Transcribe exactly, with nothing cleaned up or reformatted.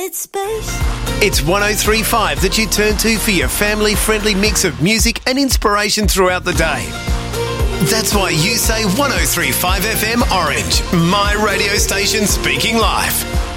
Headspace. It's one oh three point five that you turn to for your family-friendly mix of music and inspiration throughout the day. That's why you say one oh three point five F M Orange, my radio station speaking live.